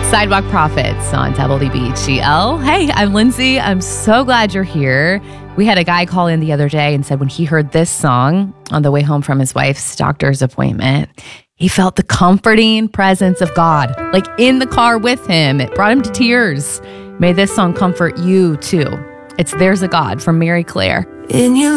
Sidewalk Prophets on WBGL. Hey, I'm Lindsay. I'm so glad you're here. We had a guy call in the other day and said when he heard this song on the way home from his wife's doctor's appointment, he felt the comforting presence of God, like in the car with him. It brought him to tears. May this song comfort you too. It's There's a God from Mary Claire. In your